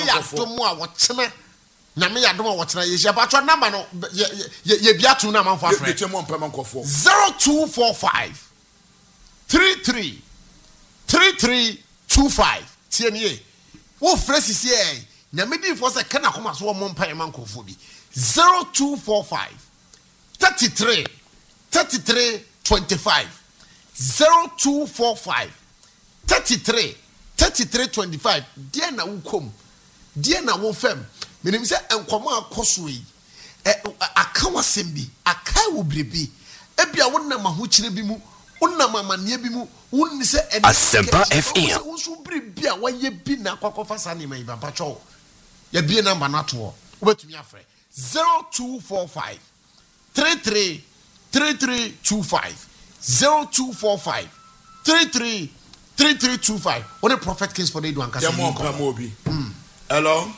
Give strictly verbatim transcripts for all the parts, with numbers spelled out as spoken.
adomo a wochena nyame ya adomo a wochena ye hia patro number no ye ye bia tu na manfo afre ye mo mpema nkofo zero two four five three three three three two five tie nie wo fresi sie eh nyame di fo se kana koma so mo mpa ema nkofo bi zero two four five thirty-three thirty-three twenty-five zero two four five thirty-three thirty-three twenty-five dia na wukom dia na wo fam menim se enkomo akoso yi e aka wasem bi aka wo brebi e bia wonna mahokyire bi mu wonna mamane bi mu wonni se Asempa F M wo so brebi a waye bi na kwakofa sa ne mai bampa cho ya bi number na to obetumi afre zero two four five three three three three two five zero two four five three three three three two five. What a prophet case for the Edwan Kasa. Mm. Hello?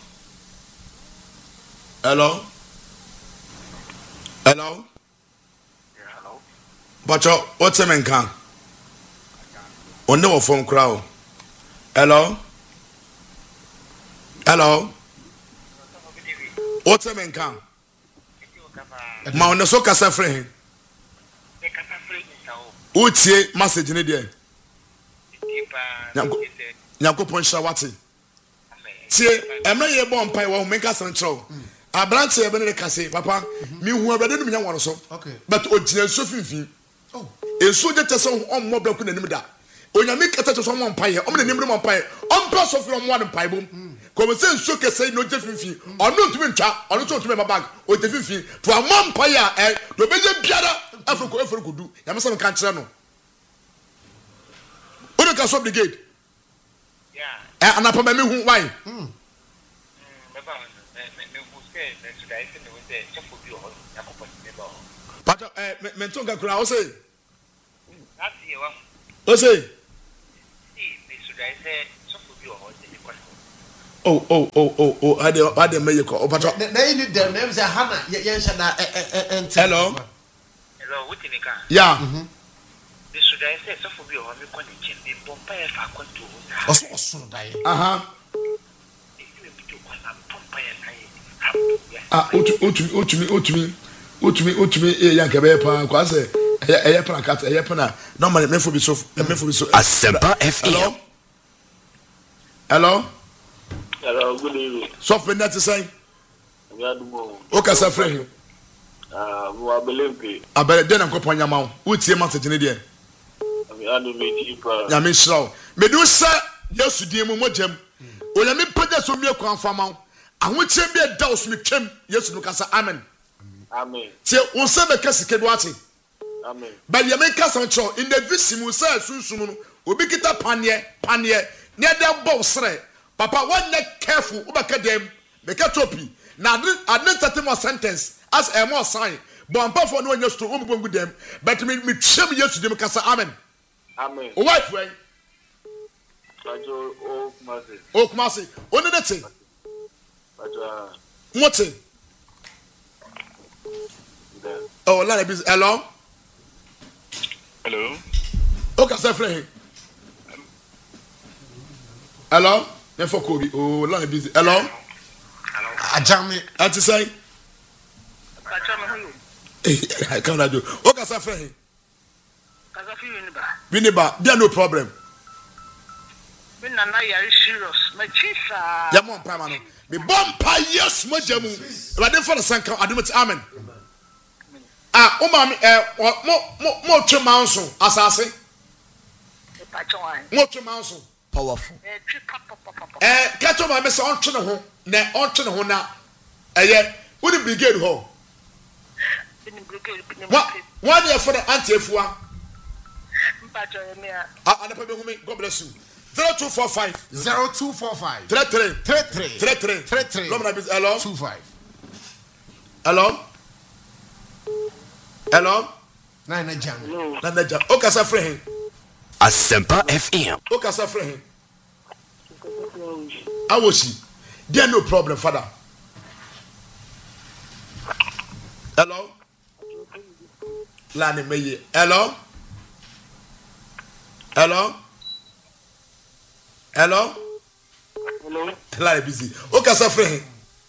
Hello? Hello? Yeah, hello. But what's a man can? On no phone crowd. Hello? Hello? What's a man can? Ma on the so kasa free. Utie message ni there. Nyako ponsha wati. Tie emre ye bo mpai wo menka sancho. Abrante e be ne kase papa mi hu abede no nya woro so. Okay. But ogina so finfin. Oh. Enso je tese on mo braku nanim da. Onyame kata tese on mpai o me nanim no mpai. On pa so fi on mo mpai bom. Ko se enso kese no je finfin. Ono ntumi ntwa, ono so ntumi mabag. O je finfin. To am mpai a eh do be je biara afro afro kudu. Nyame se nka kire no. Odo ka so the gate. Yeah. Eh anapa me hu why? Hmm. Baba me me buske me today se me wonde chefo bi o yakopon me ba. Pato eh me ntonga kura o say. Asi e wa. O say. Si me today se chefo bi o de ko. Oh oh oh oh oh ade ade me ye ko. Pato. Na you need them names Hana ye nsha na eh Hello. Hello, what in ka? Yeah. Mhm. Me today se chefo bi o me ko ni chin me bompa e fa ko to. Oso oso dai. Aha. Ah, otumi otumi otumi otumi otumi otumi e yanka be pa kwa se eye eye pa kat eye pa na normally me for be so me for be so Asempa F M. Hello? Hello, good evening. So for net say Yadumo. o ka sa frɛ Ah, wo abelempe. abere den nkopon nyama wo tie message ne de Ami adu me ti pa. ya me hraw me do sa yesu die mu mojam o ya me pagya so mi akwan fama ahokyem bi da osumi twem yesu no kasa amen. Amen. Tie wo se be kasike do ate. Amen. But you make us control in the visimu say sunsun no obi kita panie panie ne dem bow sre papa one neck careful ubaka dem make topi na administrative sentence as a more sign but am for no nyes to umbo dem but me me twem yesu dem kasa amen. Amen. O wife way Ajo o kumase. o kumase oni dete Ajo mote oh la be hello hello. o kasa frɛ hello ne for kobi oh la be hello Hello. Ajame anti say Ajo me hono. eh kan radio o kasa frɛ Kaza fi ni ba. Winiba, there no problem. Me na na yari serious. Me chisa. Ya mo mpa ma no. Me bom pa yes mo jamu. Ba den for the sanka adumati amen. Ah, o ma me eh mo mo mo twe manso asase. E pa chwan. Mo twe manso. Powerful. E twi papa papa. Eh, kato ma me se on twe ne ho, na on twe ne ho na eye, wo di brigade ho. Bini brigade bini. Wa wa dey for the anti afua. Mpa chwan me a. Ah, anapa be hu me, God bless you. zero two four five zero two four five three three three three three three three three Lomna bis hello two five. Hello? Hello? Nine na jam. Na na ja. O kasa frɛ hen. Asempa F M. O kasa frɛ hen. Awoshi. There no problem, father. Hello? Lani meye. Hello? Hello? Hello? Hello. Line busy. Okay, sir, friend.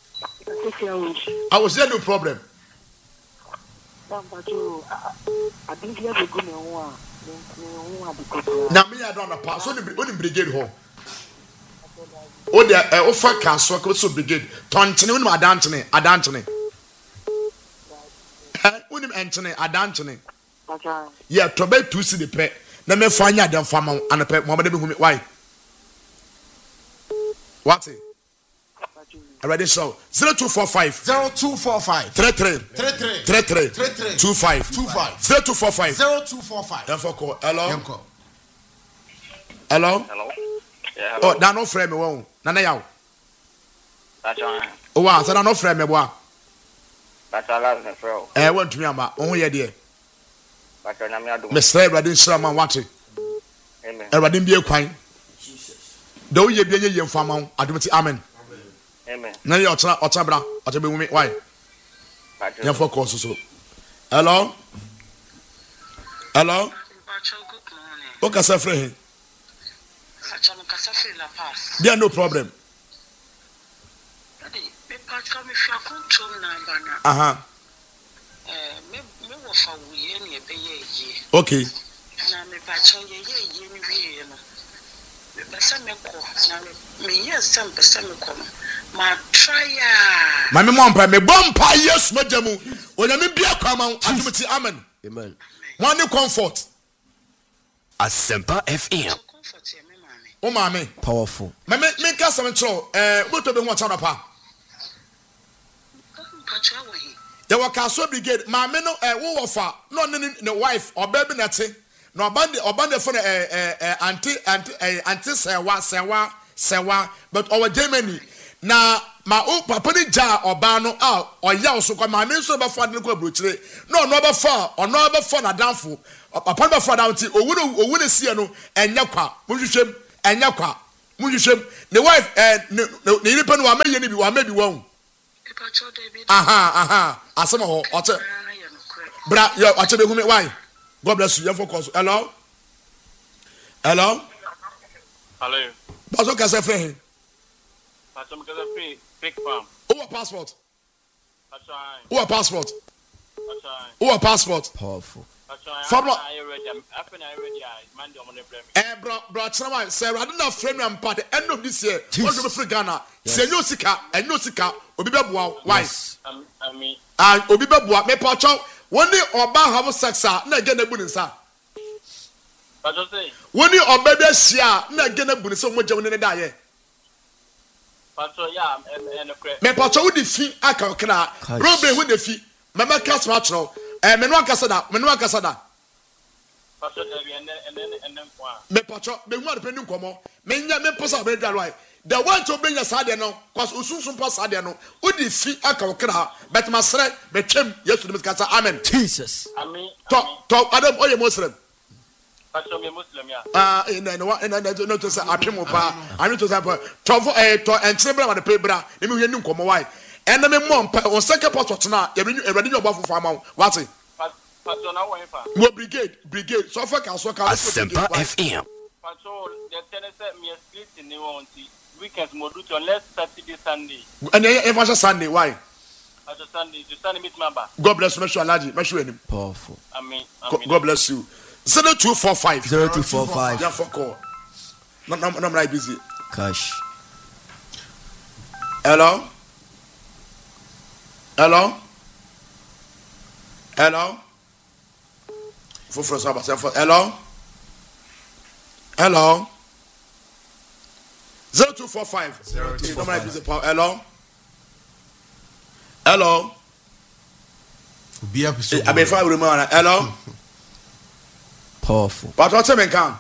I was there, no problem. Now me I don't know pass. So the brigade home. Oh, the uh, offer castle so brigade. Tontine when Adantone, Adantone. When him Antony, Adantone. Yeah, to be two see the pet. Let me find out them farm and a pet. Mama, why? What's it? Already so zero two four five zero two four five three three three three three three three three two five two five zero two four five zero two four five. Then for call. Hello. Yanko. Hello. Hello. Yeah. Hello. Oh, that no friend me won. Nana yaw. That's all. Oh, wow. So that no friend me boy. That's all. That's my friend. Eh, want to me ama. Oh, yeah, dear. That's all. I'm not Me slave radin shama watch it. Amen. E radin bi ekwan. Do ye bi ye mfama. Adumti amen. Amen. Na ye otra otra bra. Otra be wumi. Why? Yan for call so so. Hello. Hello. Good morning. Okay, sir, friend. Achano kasafi la pass. There no problem. Daddy, me pacha me fia control number na. Uh-huh. Eh, me me wo fa wuye ni ebe ye ye. Okay. Na me pacha ye ye ye ni wiye no. Me basa me ko na me me ye sam basa me ko no. Ma try ya. Ma me mo mpa me bompa yes majamu. Onya me bia kwama adumti amen. Amen. One comfort. Asempa F M. Comfort ye me mama. O mama. Powerful. Me me me ka some tro eh mo to be ho cha pa. Pacha wo hi. There were Castle Brigade. Mama no eh wo wofa no ne ne wife or baby na te. No obande obande for eh eh eh anti anti eh anti sewa sewa sewa but our Germany na ma o papa ni ja oba no a oya so kwa ma me so be fa de ko abrochire no no be fa ono be fa na danfo papa be fa down ti owu no owu ne sie no enya kwa munhwehwem enya kwa munhwehwem ne wife eh ne ne pe no wa ma ye ne bi wa ma bi won Pacha de bi. aha aha asema ho ote bra yo ote be hu me why God bless you. You focus. Hello. Hello. Hello. Bazo kase fe. Pacha me kasa free fake farm. Who passport? Pacha. Who passport? Pacha. Who passport? Powerful. Pacha. Fablo. I ready. I feel I ready. Monday on the blame. Eh bro bro chama say I don't have frame am part end of this year. What do free Ghana? Say no sika, and no sika, obi be boa. Why? Um I mean Ah obi be boa. Me pacho woni oba have sex ah na ge na bu nsa. Pacha say. Woni oba be hia na ge na bu nsa mo je woni ne da ye. Pacha yeah and and the Me pacho wo di fi aka okra. Robe wo di fi. Mama cast ma chro. Eh me no akasa da, me no akasa da. Pacha dey and and and then kwa. Me pacho me hu adepeni nkomo. Me nya me posa be dwa right. The one to bring your side no, cause usunsun pass side no. Udi fi aka okra, but masre betwem Yesu de kasa amen. Jesus. I mean To to Adam oye Muslim. Pacha me Muslim yeah. Ah in no no no to say apemo pa. Ani to say pa. To eh to entrebra ma de pebra. Ne me hwe ni nkomo why. Ena me mom pa on second passport na e be e be ni oba fufu ama what? Pacha na wo fa. Mo brigade brigade so fa ka so ka. Asempa F M. Pacha the tennis me split in the one weekends mo do to unless Saturday Sunday. And e Sunday why? Pacha Sunday to Sunday meet member. God bless you, me sure alaji, me sure him. Powerful. I mean I mean God bless you. zero two four five zero two four five. Yeah, for call. No, no, no, I'm not busy. Cash. Hello? Hello? Hello? For first, hello? Hello? zero two four five zero two four five. Hello? Hello? Be up so. I mean, if I remember, hello? Powerful. But what's the can?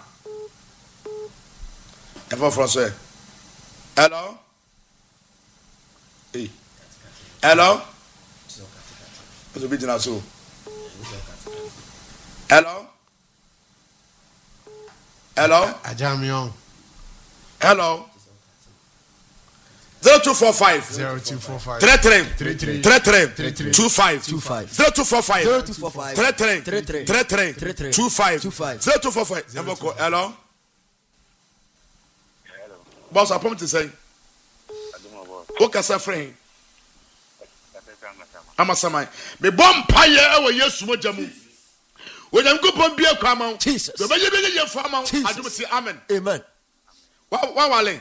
Ever for say, hello? Hey. Hello? What's the big now so? Hello? Hello? Ajamion. Hello? Zero two four five Zero two four five. three three Three three. three three Three three. two five Two five. zero two four five Zero two four five. three three Three three. three three Three three. two five Two five. zero two four five. Hello? Hello. Boss, I promise to say. Okasa friend. Amasamai. Me bomb paye ewe Yesu mo jamu. When I'm good on beer come Jesus. The baby baby your farmer. I do say amen. Amen. Wa wa wale.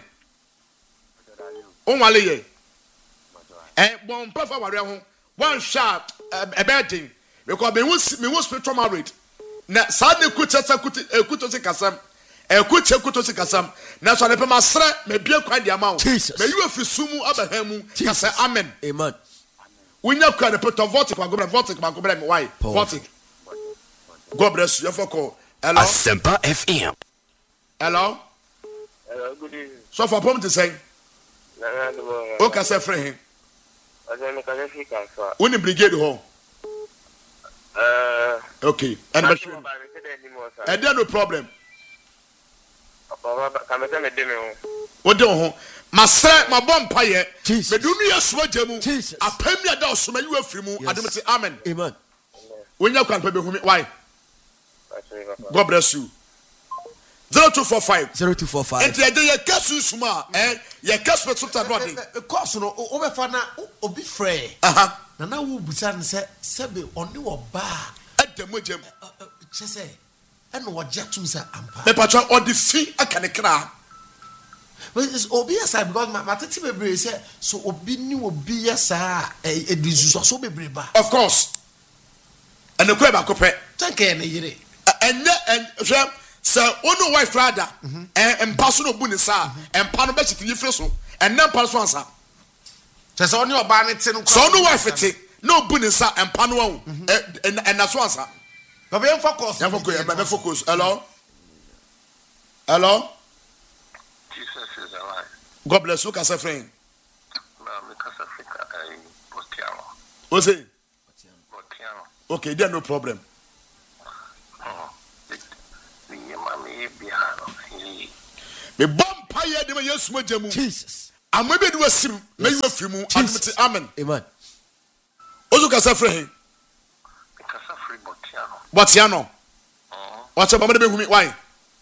On wale ye. Eh bon papa ware ho. One sharp a bad thing. Because me won me won spiritual married. Na sa ne kuta sa kuta e kuta se kasam. E kuta kuta se kasam. Na so ne pe masra me bie kwan dia ma wo. Me you afi sumu abraham mu. Ka say amen. Amen. We now can put a votic, my government, votic, my government, why? Votic. God bless you. For call. Hello. Asempa F M. Hello. Hello, good evening. So for problem to say. Okay, say friend him. When the brigade home. Uh. Okay. And but you. And there no problem. What do you? Masra my bomb paye. Me do me aswa jamu. Apem ya da osoma you afiri mu. Adem say amen. Amen. When you can pay me why? God bless you. zero two four five zero two four five. And the day you casu suma eh you casu pe subta no dey. The course no o be fa na obi frɛ. Aha. Na na wo busa ne sɛ sɛbe ɔne wo ba. Adem jam. Kyɛ sɛ ɛna wo gyatum sɛ ampa. Me patwa odi fi aka ne kra. But it's obi yasa because my matati bebre say so obi ni obi yasa e dinsuso so bebre ba. Of course. And the kweba kopɛ. Tanke na yire. And and so ono wife rather and pass no bu ne sa and pa no be chiti yifre so and na pa so ansa. Kyɛ sɛ ɔne oba ne te no. So ono wife te no bu ne sa and pa no wo and and na so ansa. But we focus. Ya focus, ya focus. Hello. Hello. Jesus is alive. God bless you, Kasa friend. What's it? Okay, there no problem. Me bomb pie de me yes mo jamu. Jesus. I'm maybe do a sim, may you free mu. Amen. Amen. Ozu Kasa friend. Kasa free Botiano. Botiano. What's about me who why?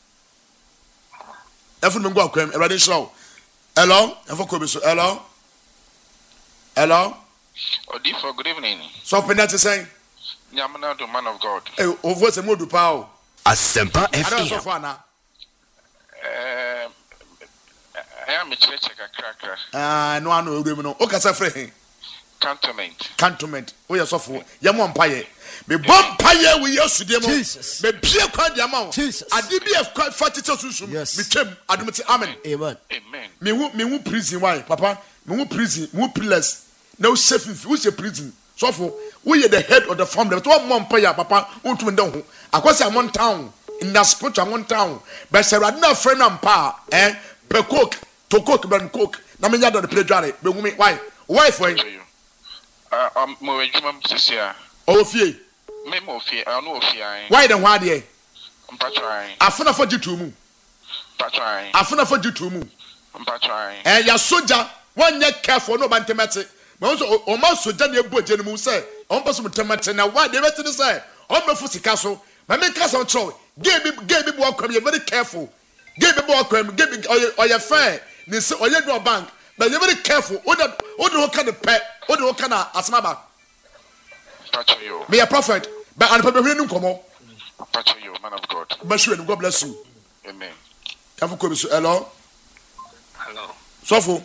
Every go akwem erade show. Hello, efo ko be so. Hello. Hello. Odifo, good evening. So penalty saying. Nyamana the man of God. Eh, ovo se modu pa o. Asempa F Ada so M. fa na. Eh, I am a church kakra. Ah, no anu ewure no. O kasa frɛ. Cantonment. Cantonment. O ye sofo. Ye mo mpaye. Me bom paye we yesu de mo. Jesus. Me bie kwa de ama o. Jesus. Ade bi e kwa fatite susum. Yes. Me twem adumti amen. Amen. Amen. Me hu me hu prison why papa? Me hu prison, me hu pillars. Now chef if we say prison. Sofo, we are the head of the family. But one mom paye papa, untum nden ho. Akwase amon town in that spot amon town. But say radna friend am pa eh per cook to cook ben cook. Na me nya do the play dware. Be hu me why? Why for you? Uh, um, mo ejuma mtisia. O fie. Me mo fie, I no fie ai. Why the why there? Mpatrai. Afuna for jitu mu. Mpatrai. Afuna for jitu mu. Mpatrai. Eh ya soja, one ye careful no bantemete. Me so o ma soja na ebu eje mu say, on paso mutemete na why dey mete say, on me fu sika so. Me me ka so tro. Game bi game bi bo akwam, you very careful. Game bi bo akwam, game bi or your fair. Ni say oye do bank. But you very careful. O da o do kind of pet. O do kind of asmaba. Mpatrai. Me a prophet. But an people hunu komo. Mpatrai, man of God. Bashu God bless you. Amen. Kafu ko bisu hello. Hello. Sofo.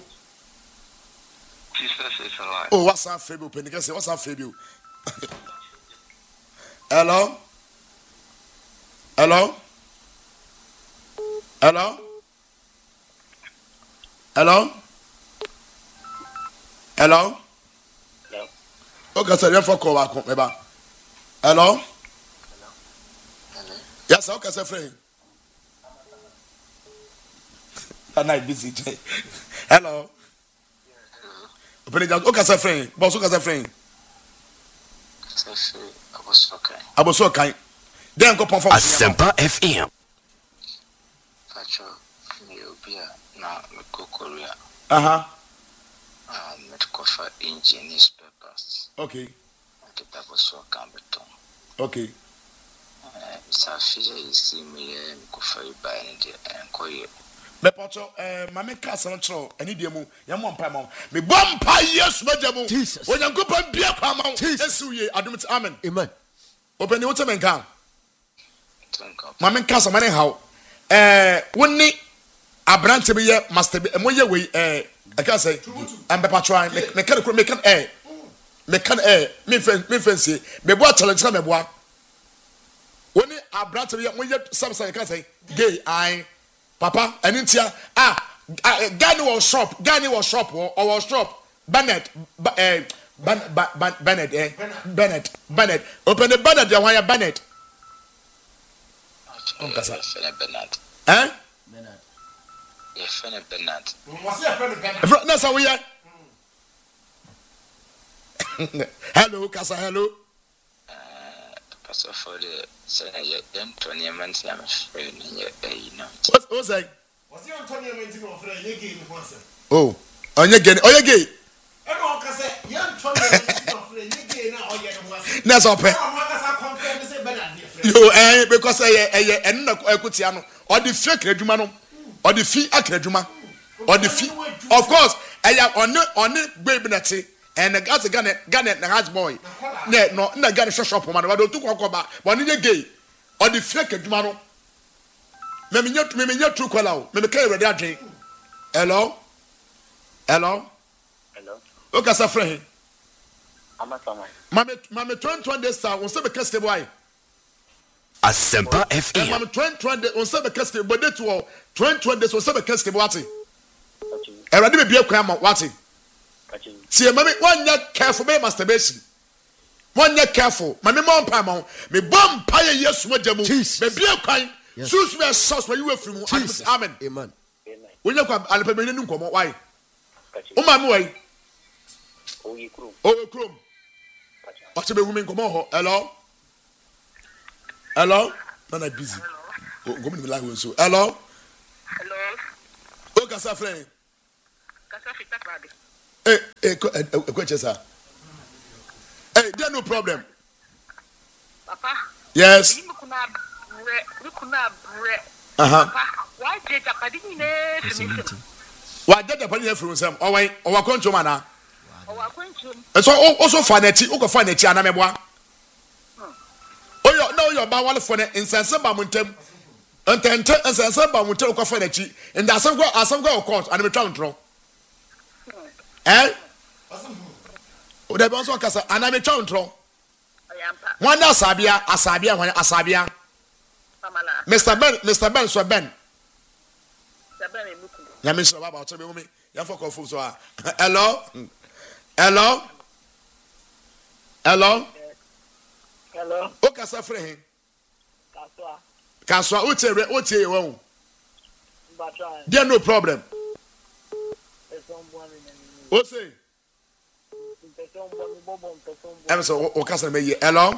Jesus is alive. Oh, what's up, Fabio? Penny, say what's up, Fabio? Hello? Hello? Hello? Hello? Hello? Hello. Okay, sir, you have to call back. Hello? Hello? Yes, okay, sir, friend. I'm not busy. Hello? Okay, sir, friend. Boss, okay, sir, friend. I was okay. Then go perform. Asempa F M. Uh huh. Um, medical for engineers papers. Okay. That was so competent. Okay. Safi is me and go for you by and call you. me pacho eh mame kasa no chro ani die mu ye mo mpa ma me bom pa yesu maja mu onyankopon bia kwa ma yesu ye adom ti amen amen open the water menka mame kasa mane hawo eh woni abrante be ye master be mo ye we eh I can say am be patro me kan me kan eh me kan eh me fen me fen see me bo challenge na me bo woni abrante be ye mo ye samson can say gay I papa enintia ah Gani was shop Gani was shop or was shop Bennett eh Bennett eh Bennett Bennett open the Bennett ya why Bennett on kasa Bennett eh Bennett yeah friend Bennett was your friend Bennett that's how we are hello kasa hello uh pastor for the say yeah twenty months I'm afraid you know what was I was your Antonio Mentin of friend you gave me once oh onye gay onye gay everyone can say you Antonio Mentin of friend you gave na oye no was that's all pay yo eh because eh eh eh no ekutia no or the fake adwuma no or the fee akadwuma or the fee of course eh on on baby na te and the gas Ghana Ghana na has boy ne no na Ghana shop man we do to kokko ba but ni gay or the fake adwuma no me me nyot me me nyot true call out me me kai ready adwen hello hello hello okay sa friend amasama mame mame twenty twenty star on se be kaske boy Asempa F M. mame twenty twenty on se be kaske but that to twenty twenty on se be kaske boy ati e ready be bia kwan ma wati see mame one ya careful be masturbation one ya careful mame mo mpa ma me bom pa ye yesu majamu be bia kwan sus me sauce where you were from amen amen when you kwa alpe me nu nkomo why o ma me why o yi krum o krum what be women nkomo ho hello hello no na busy go me like we so hello Hello. o ka sa friend Kasa fita krade. eh eh ko chesa eh there no problem Papa. yes Ni kuna bre, ni kuna bre. uh-huh Papa, why je japadi ni ne finish. wa dada pa ni from sam o wan o wa konto mana O wa kwenchum. so also fa na ti o ko fa na ti ana meboa oyo na oyo ba wale fo ne insense ba muntem entente insense ba muntem ko fa na ti and asem go asem go court and me twa ntro eh o da be so kasa ana me twa ntro Oyampa. wan na asabia asabia wan asabia Pamala. Mr Ben Mr Ben so Ben Sabe me muku. ya me so baba o to be me ya for ko fu so ah hello hello hello Hello. o kasa frɛ Kaswa. kaswa o tie o tie wo Mbatra. there no problem Person boni ni. o say Person boni bobo person boni. em so o kasa me ye hello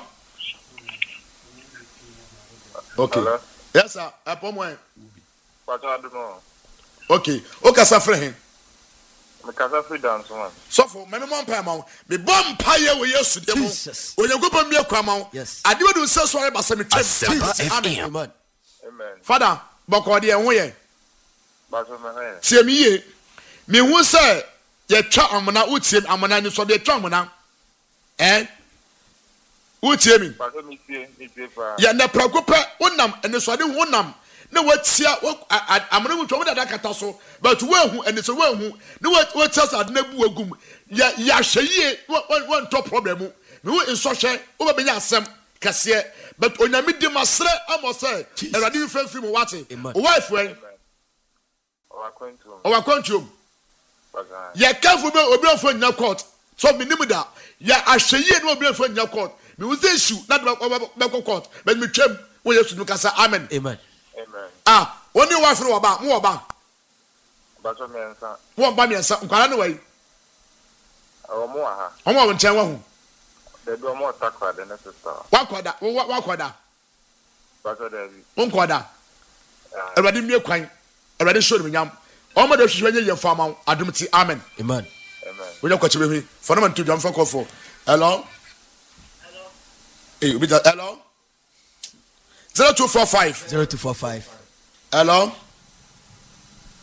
okay Hello? yes sir apo mo pato adu no okay o kasa frɛ me kasa freedom so man so for me me mo mpa ma me bom pa ye wo yesu de mo Jesus. onyankopɔn mi akwa ma Yes. ade wo do se so re ba se me twem Asempa F M. amen amen father bɔkɔ de ho ye pato me he tie mi ye me hu sɛ ye twa amona utie amona ni so de twa amona eh utie mi pato mi tie mi tie fa ya na prako pɛ wonam ene so de wonam na watia amona mu twa wo dada kata so but wo hu ene so wo hu na wo tia sa de na bu agum ya ya hweye wo ntɔ problem mu me wo nsɔhwɛ wo ba benya asɛm kase but onyame di masre amose erade fɛfiri mu wate Amen. o wife wen o akwantu o wa kwantuom pato ya careful be obi ofo nya court so me nim da ya ahweye na obi ofo nya court me wo say issue na be be court but me twam wo yesu no kasa amen amen amen ah oni wa fere wo ba mo wo ba pato me nsa wo ba me nsa nkwara ne wai o mo aha o mo wo nchen wa hu de do mo takwa de ne sister wa koda wa koda pato de bi wo koda erade mie kwan erade show me nyam o mo de hwehwe nye ye fama adom ti amen amen amen wo nya kwache be hwi for no man to jam for call for hello hello eh obi da hello zero two four five zero two four five hello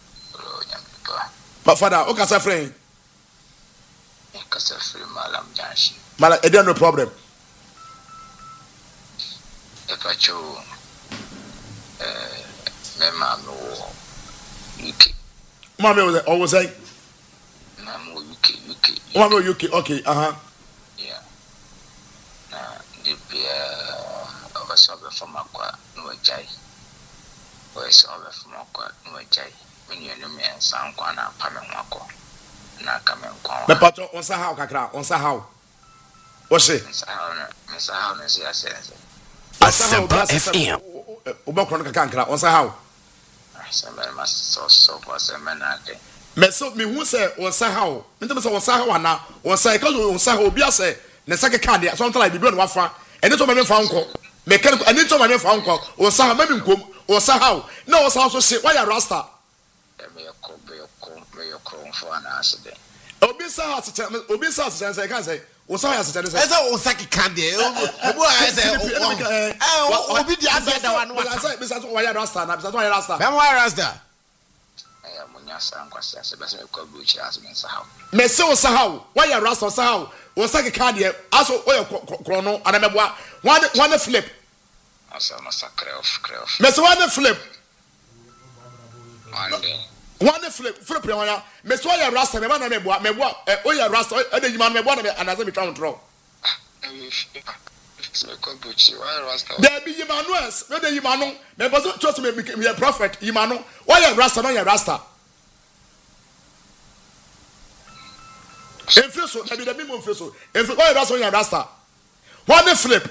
But father, okay, sir, friend. Kasa free Malam Junction. Mala, eh, no problem. If I show, uh, my mom U K. Mommy was always say, Mom U K, U K. Mommy U K, okay, uh huh. Yeah. Now, the beer of a sober from Aqua, no jay. Or a sober from Aqua, no jay. When you know me and San Juana, Pamako. Na come and call. Me pato on sa how kakra, on sa how. What's it? Mister Howner, Mister Howner, see, I said, Asempa F M. Obakron kakra, on sa how. somebody must so so was a man. Me so me hu say on sa how. Me tell me say on sa how na, on sa because on sa how obi say na sake card there something like bibi on wafa. Eni to me fa nko. Me kan eni to me fa nko. On sa how me nkom. On sa how. Na on sa how so say why you rasta? Me ko be ko me ko for an accident. Obi sa how say obi sa say say kan say o sa how say say. Esa o saki kan there. Obo I say eh obi di asa da wan wa. I say be say why you rasta na be say why you rasta. Be why rasta? Eh amunya san kwase ase be say ko bu chi ase me sa how. Me say o sa how why you rasta sa how. O saki kan there aso o ye krono ana meboa. One one flip. Asa massacre of cref. Me say one flip. One day. One flip flip ya wana me so ya rasta me ba na me boa me boa e o ya rasta e de yima me boa na me anaze me twa ntro So ko bu chi why rasta. there be yima no es me de yima no me boso trust me me a prophet yima no why ya rasta no ya rasta enfeso na be de me mo enfeso enfeso why ya rasta ya rasta one flip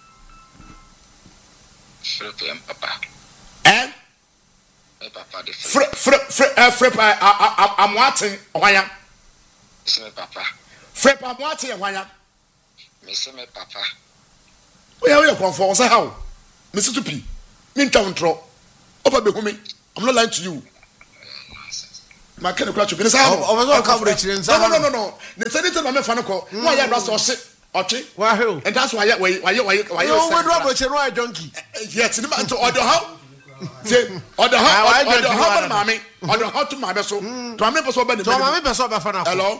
Flip him papa. eh Me papa the flip flip. flip flip flip am watching ohanya It's me papa. flip am watching ohanya Me say me papa. we are we confirm say how Mister Tupi me ntwa ntro oba be humi I'm not lying to you ma can crash you say how Oba so coverage in no no no no the thing is me fa no ko why you rust or shit okay Why who? and that's why why why why why No, we do but you know a donkey. yes ni man to order how say order how order how mama order how to mama so to me person be So mama be so be fa na. hello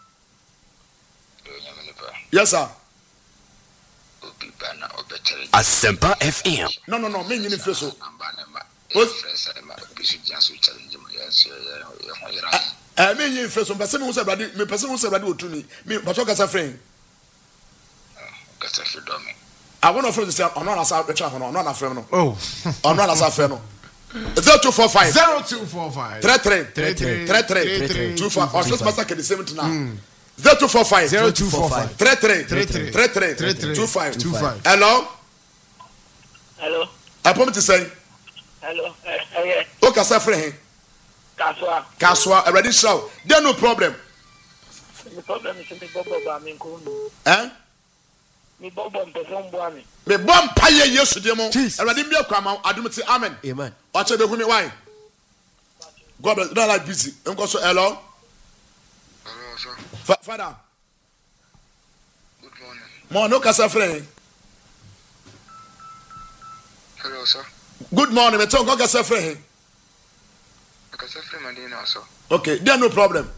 Do you me pa. yes sir Obi bana obetere. Asempa F M. no no no me nyini fe so Amba na ma. What? Fresh ma obi su dia so challenge mo yes ye ye ho yira. eh me nyini fe so person who say brother me person who say brother otuni me but talk as a friend Kasa fi do me. I want to friend say ono na sa betcha ho no ono na friend no Oh. ono na sa friend no zero two four five zero two four five three three Three three. three three Three three. two five or just master can the same thing now zero two four five zero two four five three three Three three. three three Three three. two five Two five. hello Hello, I promise to say hello, eh, eh, o ka sa friend Kaswa. kaswa already show there no problem The problem is me bobo ba mi ko no. eh Mi bobo mpese mbo ami. me bom paye yesu de mo Jesus. already me kwama adum ti amen Amen. o che be hu me why God bless don't like busy nko so hello Hello sir. Fa- father Good morning. mo no ka sa friend Hello sir. good morning me tell God ka sa friend Kasa fi Madina so. okay there no problem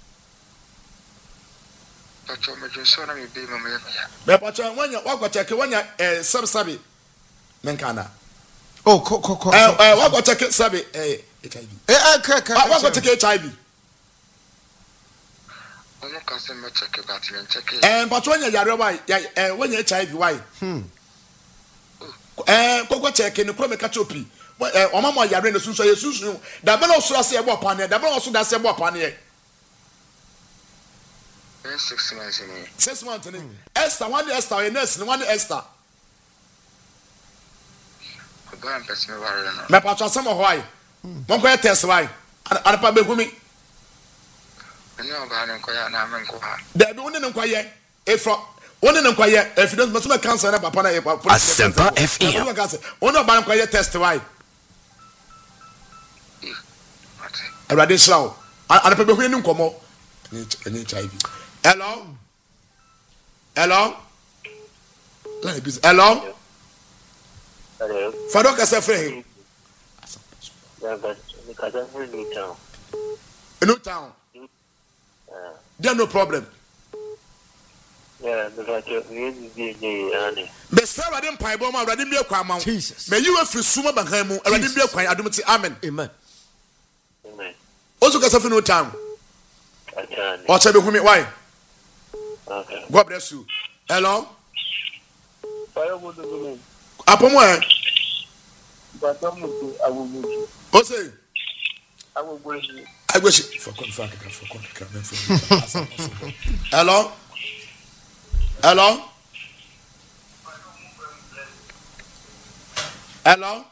Pacho me jinso na me be mama ya. me pacha wanya wa check wanya eh sub sabi menkana Oh, ko ko ko. eh eh wa check sabi eh H I V Eh eh ka ka. wa check H I V Ono kasa me check but me check. eh pacha wanya yare why eh wanya H I V why Hmm. eh ko check ni pro me ka chopi eh o mama yare no sunso ye sunsu da be no so ase e bo pane da be no so da se e bo pane Six months in. six months ni Esther one Esther nurse ni one Esther Go and pass me worry no. me pacha some why mo ko test why ana pa be gumi Ani oba na nko ya na men ko ha. da be woni ne nkwaye efro woni ne nkwaye efido mo so me cancer na papa na e pa Asempa F M. woni oba nkwaye test why What? Awurade slaw ana pa be hu ni nkomo ni H I V hello hello la e busy hello Hello. fado ka se frɛ Yeah, but because I'm in New Town. no town There no problem. Yeah, the fact is, the The star I didn't pay bomb already be a crime. Jesus. May you have free summa bankamu already be a crime. I don't say amen. Amen. Amen. Also, got something no time. I can. What's up with me? Why? Okay. God bless you. Hello? Fire would do me. Upon where? But I'm going I will move you. What's it? I will bring you. I wish for contract for contract. Hello? Hello? Hello?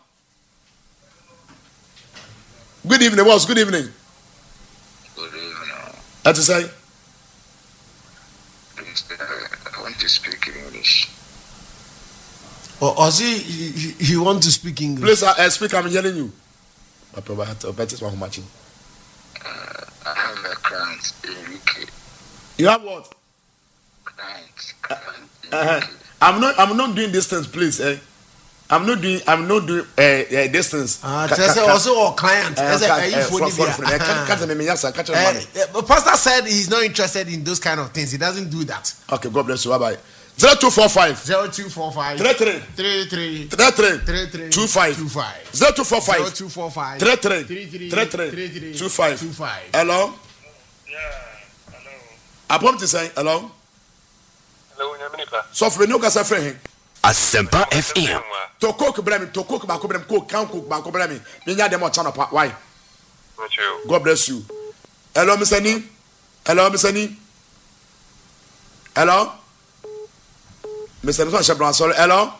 Good evening, boss. Good evening. Good evening. What to say? Please, uh, I want to speak English. Or, or see, he, he, he want to speak English. Please, I uh, speak. I'm hearing you. I probably have to bet this one matching. Uh, I have a client in U K. You have what? Client, client in Uh-huh. U K. I'm not. I'm not doing distance, please. Eh? I'm not doing. I'm not doing uh, uh, distance. Ah, Ca- just ca- ca- also our client. uh, As a- ca- are you uh, phoning from- there? from- uh, ca- ca- ca- me, yes, sir. Catch your money. Uh, uh, Pastor said he's not interested in those kind of things. He doesn't do that. Okay, God bless you. Bye bye. Zero two four five Zero two four five three three three three three three three three two five two five zero two four zero five two four five three three three three three three three three two five. two five. Hello. Yeah, hello. Apom to say hello. Hello, Nyaminika. So for no kasa friend. Asempa F M. To cook bremi to cook ba ko bremi cook can cook ba ko bremi. Me nya dem o channel pa. Why? Not you. God bless you. Hello, Mister Ni. Hello, Mister Ni. Hello. Mister Nson Shebran, sorry. Hello.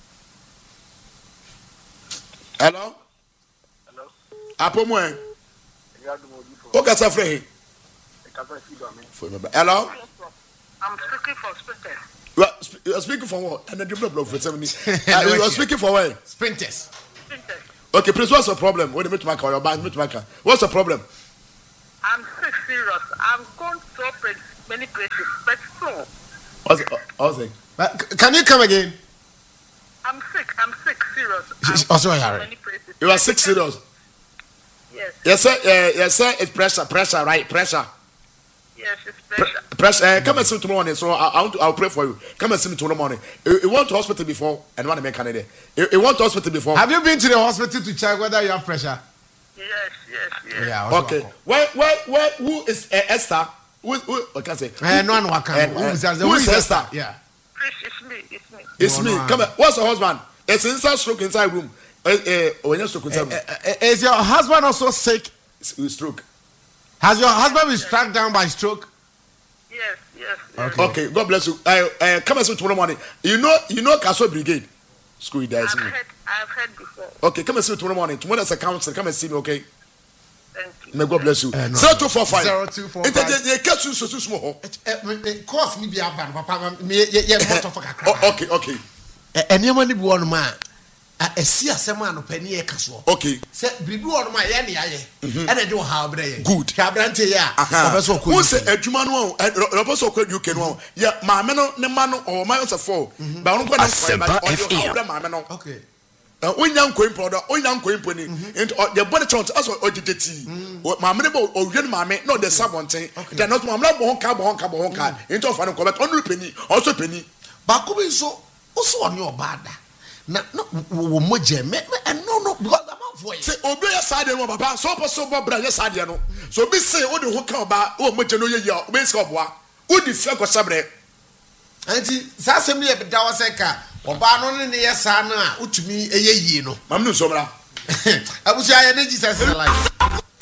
Hello. Hello. Apo mo en. You are the one before. O kasa friend. I can't see you. For me. Hello. I'm speaking for speakers. You are, sp- you are speaking for what? And the develop for seventy. Uh, you are speaking for what? Sprinters. Speakers. Okay, please. What's the problem? What do you make my car? Your band, make my car. What's the problem? I'm sick, serious. I'm going to open many places, but still, What's the, what's the, But c- can you come again? I'm sick. I'm sick, serious. She's I'm also going to Harry. many places. you are sick serious. Yes, Yes, sir. Uh, yes, sir. It's pressure, pressure, right? Pressure. yes, it's Pre- pressure. pressure. Uh, come and see me tomorrow morning. So I, I want to. I'll pray for you. Come and see me tomorrow morning. You, you went to hospital before, and want to make Canada. You, you went to hospital before. Have you been to the hospital to check whether you have pressure? Yes, yes, yes. Yeah. also Okay. welcome. Where, where, where? Who is uh, Esther? Who, who? I can say. Eh, no one will come. Eh, Who eh, is that? who is Esther? Yeah. Please, it's me. It's me. It's No, me. no, Come I- here. What's your husband? It's inside stroke inside room. Uh, uh, when you stroke inside room. Eh, eh, Is your husband also sick? It's- it's stroke. Has your husband been struck down by stroke? Yes, yes, yes. Okay. Okay. God bless you. Uh, uh, come and see me tomorrow morning. You know, you know, Castle Brigade. School there. I've is me. heard, I've heard before. Okay. Come and see me tomorrow morning. Tomorrow is a council. Come and see me. Okay. Thank you. May God bless you. Eh, no, Zero no. two four five. Zero two four It five. is the case you so small. Course ni bi aba no papa me ye ye moto for kakra. Oh, okay. Okay. Enema ni bi won ma a esi asem a no pani e kaso. Okay. Se bibi won ma ye ne aye. E na de wo ha obra ye. Good. Kabrante ye a. Aha. Obeso ko. Who say adwuma no robo so kwa U K no. Yeah, maame no ne ma no o ma so four. Ba no kwa na Asempa F M. maame no. Okay. Onya nkoin podo, onya nkoin poni. And the body chant as o dideti. Maame ne bo o hwe maame no the sabonten. Then not maame bo honka bo honka bo honka. Into of an comment on penny, also penny. Ba ko bi so oso on your bad. Na no wo moje me and no no because I'm out for Say it. obi ya sade no papa, so so bo bra ya sade no. So bi say o de honka ba o moje no ye ya, o be say oboa. O di fe ko sabre. Anti sa asem ne be da wa se ka oba no ne ne ye sa na a utumi eye yie no. Maame no so bra. Abusu aye ne Jesus life.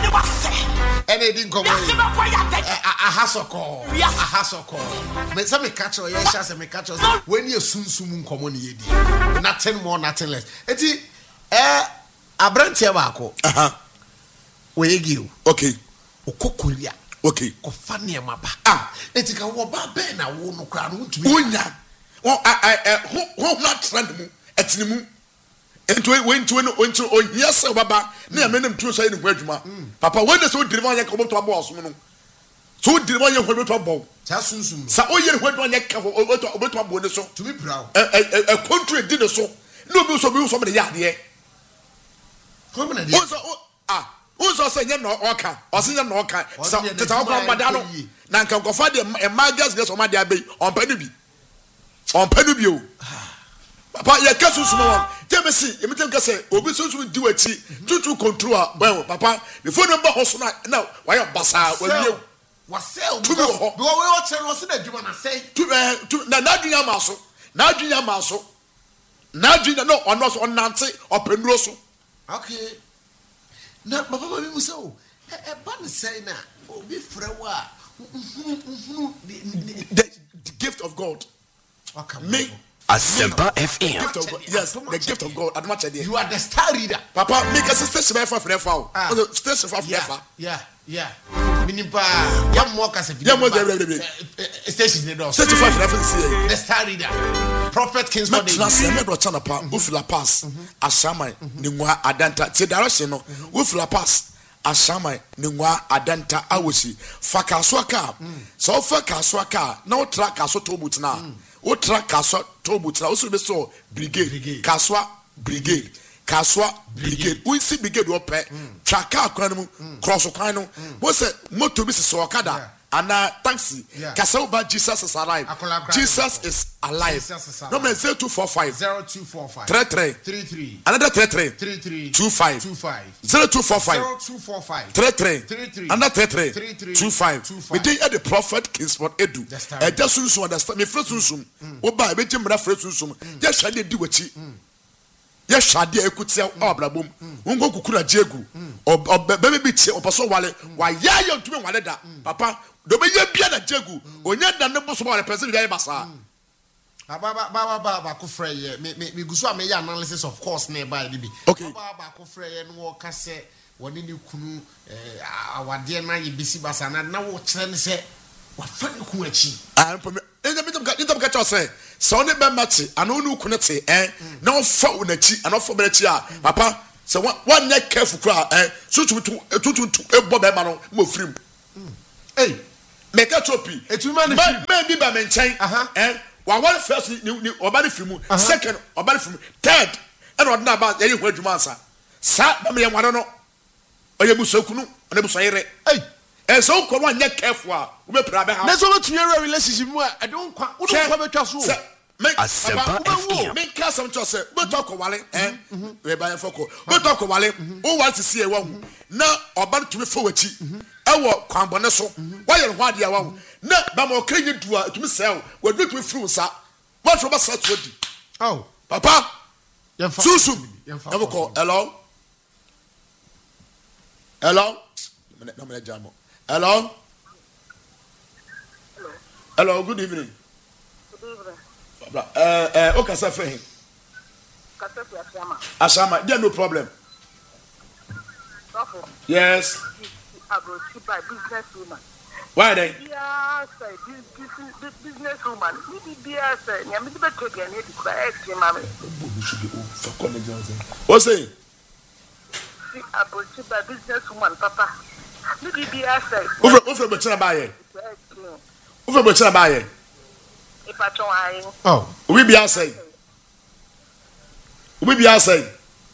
Ene di nkomo yi. Ahasoko. Ahasoko. Me say me catch o ye sha say me catch o when you sunsum nkomo ne ye di. Nothing more nothing less. Eti eh abrantia ba ko. Aha. We gi o. Okay. Okokoria. Okay. Ko fa ne ma ba. Ah, Eti ka wo ba be na wo no kra no utumi. onya. Won I I who who not trend mu etini mu. Ento we ento no ento o yes baba na ya menem tuo so ye ne ho adwuma. Papa when dey so diriva ye ka bo to abo osom no. So diriva ye ho bo to abo. Sa sunsum. Sa o ye ho adwuma ye ka bo to bo to abo ne so. Tumi brow. E e e country di ne so. No bi so bi so me ya de. Come na O dia. so ah Unso say nya no oka. Osi nya no oka. So teta okwa mada no. Na nka nkofa de emagas gas o ma de abey. Ompa no bi. Ompa no bi o. Papa ye kasu sumo won. Tell see, you tell me say obi so so di wachi tutu control well papa before number hoso na now why basa we wasel because we watch no say na djuma na say tu na na dwunya maso na dwunya maso na dwunya no ono so onante openuro so okay na papa mami mu say o e ba ne say na obi frɛ wa the gift of God okay me Asempa F M. Yes, the gift of God. You are the star reader. Papa, make a station for Frefa. Station for Frefa. Yeah, yeah. Minipa, young workers, young station, station for Frefa. The star reader. Prophet Kings for the National Chanapa, Ufla Pass, Asama, Ningwa Adanta, Tidarashino, Ufla Pass. Asama Ningwa Adanta Awusi Fakaswaka. So Fakaswaka, no track aso tobut na. O track kaswa tobut na. Also be so brigade. Kaswa brigade. Kaswa brigade. We see brigade wo pe. Traka akwan mu cross kwan no. Wo se motor bi se okada. And uh, taxi. Kasauba Jesus is alive. Jesus is alive. No man zero two four five zero two four five three three three three another three three three three two five two five zero two four five zero two four five three three three three another three three three two five. We did at the prophet Kingsford Edu. I just soon understand me first soon. Oba be jim bra first soon. Just shade di wachi. Yes, shade ekutia obrabom. Ungo kukura jegu. Ob baby bi tie oposo wale. Wa ya ya ntumi wale da. Papa do be ye bia na jegu. Onya da ne boso wale person bi basa. Baba baba baba ko frɛ ye me me guso am ye analysis of course na ba bi. Okay. Baba ko frɛ ye no ka se woni ne kunu eh awade na ye bisi basa na na wo kyerɛ ne se wa fa ne ku achi. Ah mpome enya bitam ka bitam ka say so ne be mate ano nu ku ne te eh na wo fa wo na chi ana fo be na chi a papa so one neck careful kra eh so tutu tutu ebo be ma no mo firim. Hey make a choppy etu ma ne firim me bi ba me nchen eh wa one first ni oba ne firim second oba ne firim third and ordinary about ye hu adwuma ansa sa ba me ye wano no oye busokunu ona busayire hey and so ko one neck careful a we be pra be ha na so we tun relationship mu I don't kwa we don't kwa betwa so Asempa F M. Me ka some to say we talk wale eh we buy for ko we talk wale o want to see e wa hu na oba to me fo wachi e wo kwanbone so wa ye ho ade wa hu na ba mo krenye dua to me sell we do to free sa what from sa to di oh papa susum e we call hello hello no me jamo hello hello good evening. Uh, uh, okay, sir, for him. Asama, there no problem. Yes. Why then? Yes, businesswoman. What's it? Businesswoman, Papa. Over, over, but tell buy over, but tell buy oh we be outside we be outside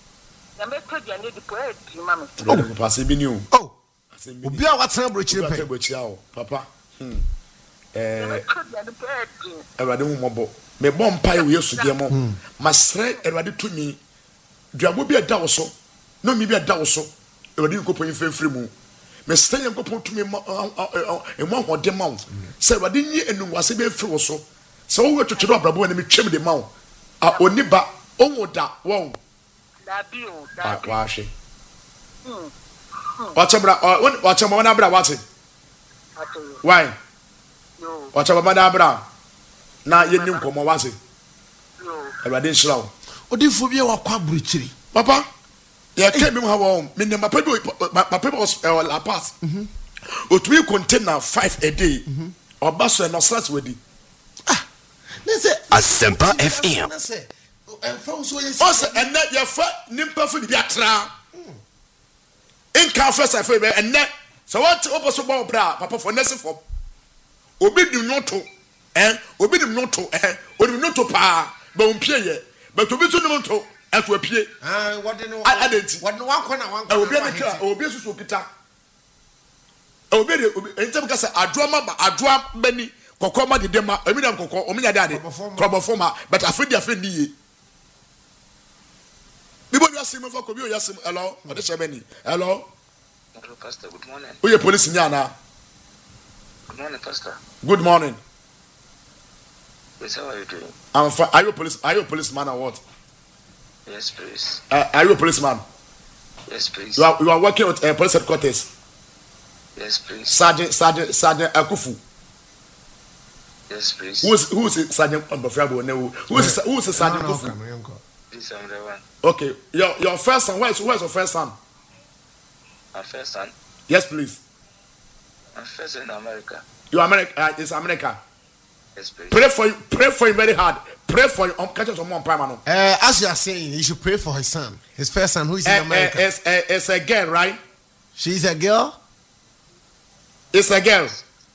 oh pass be new oh obi a watena brochire pe brochire o papa hmm eh Ewade hu mobo me bom pai we Yesu de mo masre Ewade tumi duabo bi ada wo so no mi bi ada wo so Ewade nkopon fefre mu me stay nkopon tumi e mo hode ma wo se Ewade nyi enunwase be fre wo so so we to tiro abrabo na me twem de ma wo a oniba onwoda wo da bi o da wa hwe hmm wacha bra wacha mo na bra wacha why no wacha baba na bra na ye nim komo wacha no Ewade nshira wo odifo bi e wakwa bruchiri papa ya kemi mu ha wo me ne papa bi papa bi was la pass mhm otumi container five a day oba so no stress wedi ah nese Asempa F M nese en fa so yes os enne ye fa nimpa fu bi atra in ka fa sa fa be enne so what oboso bo bra papa for nese for obi di noto eh obi di noto eh obi noto pa ba ompie ye but obi so noto ɛto apie ah what no adenti what no one corner one e obi anka obi susu okita e obi de entem ka say adoama ba adoa bani kokko ma de dem ma emi dem kokko omi nya de ade krobofoma but afedi afedi ye bibo bi asim for ko bi o yasim hello ode shebeni hello Hello, Pastor. Good morning. who you police nya na Good morning, Pastor. good morning Yes, how are you doing? I'm fine. Are you a police are you a policeman or what Yes, please. uh, are you a policeman Yes, please. you are you are working with uh, police headquarters Yes, please. sergeant sergeant sergeant Akufu Yes, please. who is who is sergeant Onbofrabo who who is who is sergeant Akufu This I'm the one. okay your your first son where is where is your first son My first son. yes please My first in America. you America uh, it's America Yes, please. pray for you pray for him very hard pray for you um, catch us on prime no uh, as you are saying you should pray for his son his first son who is in uh, America uh, it's, uh, it's a girl right she's a girl it's a girl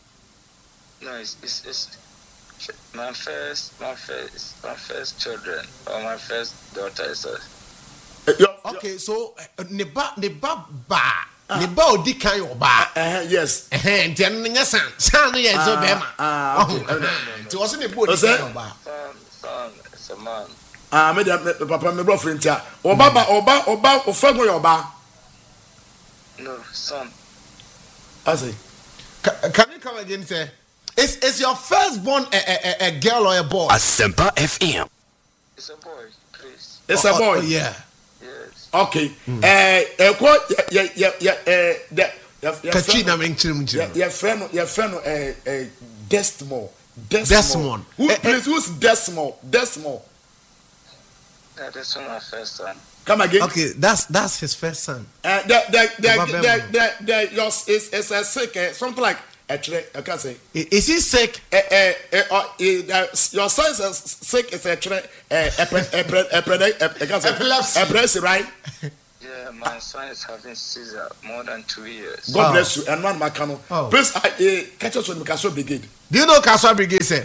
No, it's, it's, it's my first, my first, my first children or my first daughter is a. uh, your, okay so uh, ne ba ne ba ba ne ba odi kan yo ba uh, yes eh enti an nya san san no ye zo be ma ah okay ti was ne bo odi kan yo ba Son, son, it's a man. ah me dem papa me bro friend tia oba ba oba oba ofago your ba No, son. I say Ca- can you come again say is is your firstborn a, a, a, a girl or a boy Asempa F M. It's a boy, please. it's oh, a boy oh, yeah Yes. okay eh eh ko ya ya ya eh the kachi na men chirim chirim your friend your friend eh eh Desmond Desmond. who Eh, eh. please who's Desmond Desmond That is one my first son. come again okay that's that's his first son uh, the the the Baba the Bemo. the the your is is a sick uh, something like actually I can't say I- is he sick eh eh eh uh, uh, your son is sick is actually eh I can't say Epilepsy. epilepsy right Yeah, my son is having seizure more than two years. God Oh. bless you and man makano Oh. please I uh, catch us on Mikaso Brigade do you know Kaswa Brigade sir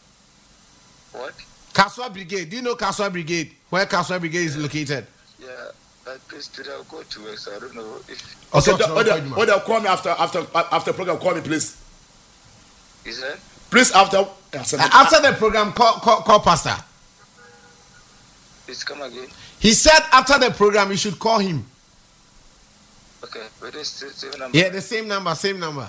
What? Kaswa Brigade do you know Kaswa Brigade where Kaswa Brigade is located Yeah, but please today I'll go to work, so I don't know if okay Also, what they what they call me after after after program call me please is that please after Uh, after the program call, call call pastor please come again. he said after the program you should call him Okay, but this still same number. yeah the same number same number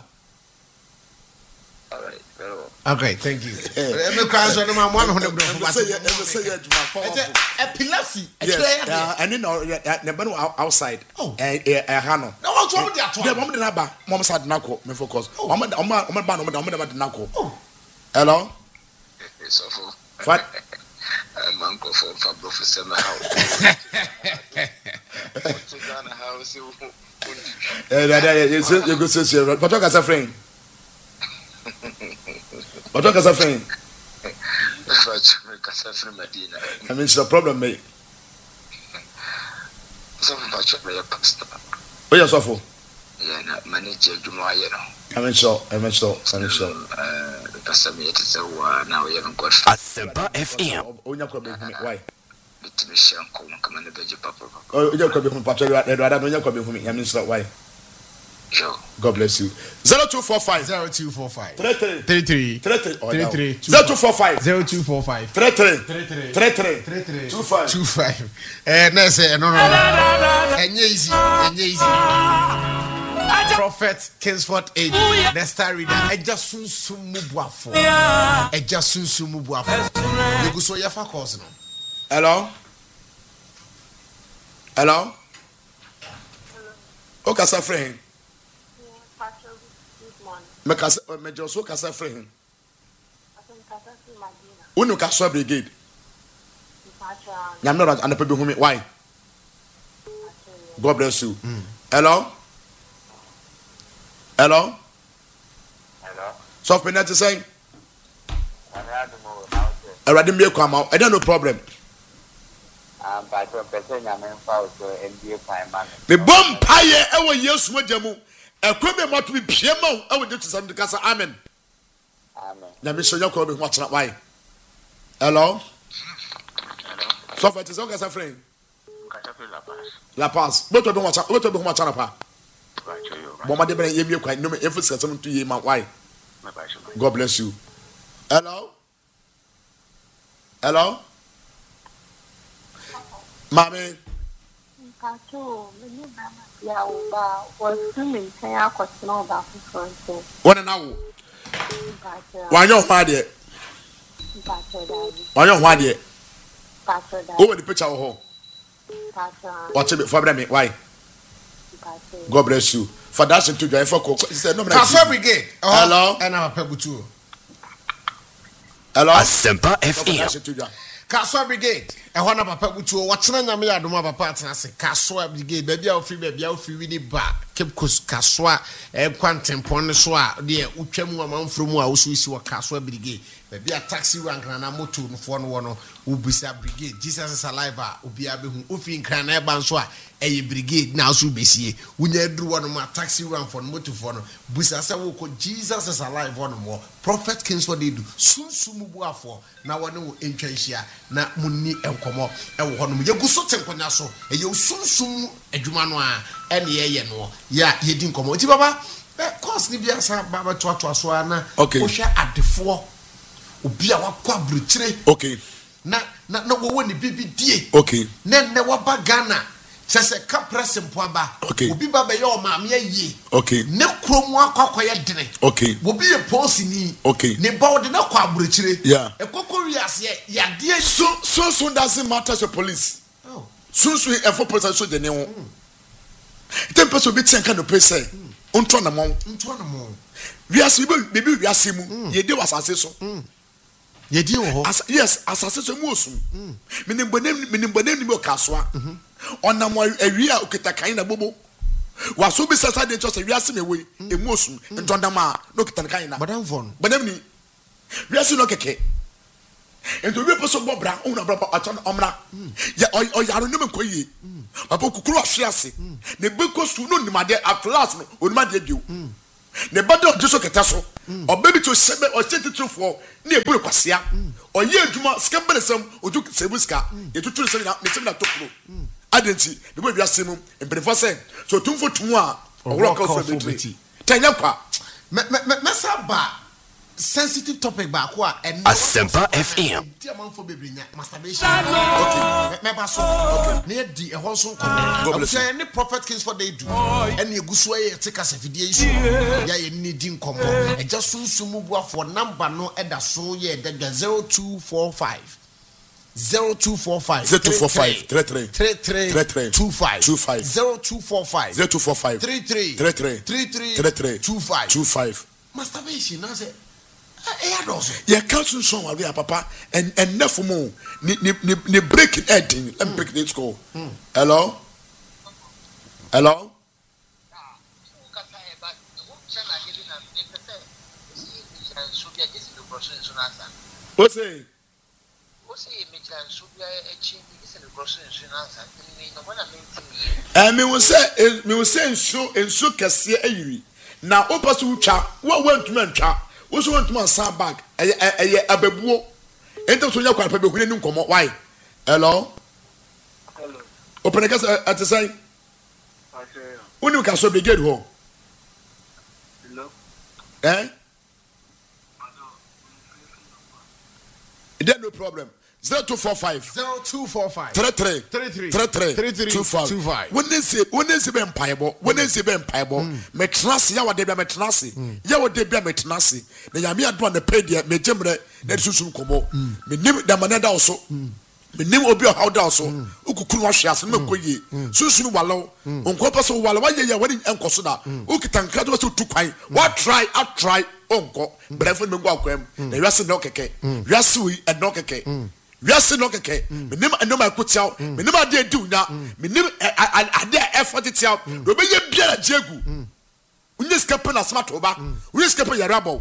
All right, very well. okay thank you me cry so no man one hundred and say and say yeah Juma powerful epilepsy yes uh, and then the man outside Oh. eh eh eh hano na what wrong with yeah that mom de na ba mom sad na ko me focus mom mom mom ba no mom de na ko Oh. hello It's awful. What? I'm uncle for Fabro for summer house. To Ghana house. eh da da you say you go say say but talk as a friend but talk as a friend If I make a from Medina. I mean it's a problem mate Some of my pastor. oh yes awful Yeah, not manager Juma, you know. I mean so I mean so I mean so Uh, the pastor me to say, now we haven't got Asempa F M. onya ko be why to be shank, come on the veggie papa. oh onya ko be hu patro da da onya ko be hu I mean so why Joe. God bless you zero two four five zero two four five three three three three three three oh, three no. three two zero two four five zero two four five three three three three three three three three two five two five eh na say no no no enye easy enye easy Prophet Kingsford Age the star reader eja sunsun mu buafo eja sunsun mu buafo you so ya fa course no hello hello o kasa friend Pastor, good morning. me kasa me just o kasa friend I think Pastor Madina. unu kasa brigade Pastor, nyame ro anape be hu me why God bless you hello hello Hello. so penalty say I'm out of my house. already me kwama I don't no problem I'm back to a person. I'm in house. N B A prime man. me bom paye e wo yesu magyamu ekwe me moto bi piema e wo de tsam de kasa amen Amen. na me so nyako be hu atena why hello so for it is okay kasa friend La Paz. Both of them watch. Both of them watch. Pa. Mama de bere yemi kwa no me emphasis some to ye man why. God bless you. Hello. Hello. Mommy. Kato, many mama, Yauba was swimming, say I could know about the What an hour. Why no why there? Why no why there? Over the picture of home. Watch it for me. Why? God bless you. For that to drive for cook. He said, no, Castle Brigade. Hello. And I'm a pebble too. Hello. Asempa F M. Castle Brigade. I want to papa with you. What's the name of my partner? I say Castle Brigade. Baby, I'll free baby. I'll free with the bar. Keep Castle. Eh, quantum pon the soa. Dear, Uchem woman from who I was with you. Castle Brigade. Baby, a taxi rank and a motor for one. Ubisa Brigade. Jesus is alive. Ubia be Ufi in Crane Banswa. A brigade now so be see. We need do one of my taxi rank for motor for no. Busa Sawoko. Jesus is alive one more. Prophet Kings what they do. Soon Sumubu for. Now one know in Cheshire. Na Muni and come up. And one of you go so temponya so. And you soon soon a Jumanoa. And ye no. Ya, ye didn't come out. Baba. Cause Libya Baba Twatwa Swana. Okay. Osha at the four. Ubia wa kwa brutre. Okay. Na na na wo ni bibi die. Okay. Na na wa ba Ghana. Sese ka press mpoaba. Okay. Obi ba be yo ma me aye. Okay. Ne kromu akwa ye dene. Okay. Obi ye posi ni. Okay. Ne ba de na kwa brutre. Yeah. Ekoko wiase ya de So so so doesn't matter to police. Oh. So so e for police so de ne ho. Ten person be ten kan no pay say. Ontro na mo. Ntwa na mo. Wiase be be wiase mu. Ye de wasase so. Ye di wo ho. As yes, asase so mu osum. Menim bonem menim bonem ni mo kasoa. Onam awi a okita kan na bobo. Waso bi sasa de chose wiase me we emu osum. Ntondam a no kita kan na. Madam Von. Bonem ni. Wiase no keke. Ento we person bobra, ona bra aton omra. Ya o yaro no menkoyi. Papa kukuru ahwease. Ne bekosu no nimade atlas no onimade adio. Ne bado jeso keta so. Obabi to sebe o setitufo na eburu kwasea. Oye adwuma skambelesem odu sebuska. Yetutu se na metem na tokuro. Adenti ne bo wiase mu emperefo se so tumfo tumu a owro ka so beti. Tanya kwa. Me me me saba sensitive topic ba ko a Asempa F M. Ti amanfo bebrenya masturbation. Okay. Me ba so. Okay. Ne di e ho so ko. I'm saying the Prophet Kings what they do. And you go so ye take as video issue. Ya ye need din kombo. E just sunsumu bua for number no e da so ye da zero two four five zero two four five zero two four five three three three three two five two five zero two four five zero two four five three three three three three three three three two five two five. Masturbation na say eh adoso ye council song wa we papa and and nefumo ni ni ni break it ending let me break it go. Hello. Hello. What's it? Eh me will say me will say nso nso kese ayiri na o pass utwa wo want man twa wo so want man san bag eh eh ababuo ento so nya kwa pa be hune ni nkomo why. Hello. Hello. Open ka at say unu ka so brigade ho. Hello. Eh there no problem. zero two four five zero two four five three three three three three three two five two five. When they say when they say be empaibo when they say be empaibo me trance ya wode be me trance ya wode be me trance na ya me ado na pay dia me jemre na susum komo me nim da manada also me nim obi o hawda also ukukuru wa hwease me koyi susum walo onko paso walo wa ye ya wani enkoso da ukitanka do so tu kwan wa try I try onko brefo me ngwa kwam na wiase no keke wiase wi e no keke. Wiase no keke menim anom akotiaw menim ade dunya menim ade effort tiaw do be ye biara jegu unye skape na smart oba unye skape ya rabo